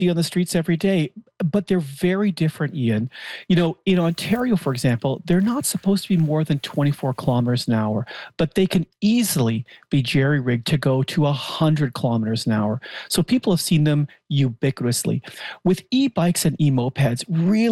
be on the streets every day, but they're very different, Ian. In Ontario, for example, they're not supposed to be more than 24 kilometers an hour, but they can easily be jerry-rigged to go to 100 kilometers an hour. So people have seen them ubiquitously. With e-bikes and e-mopeds, really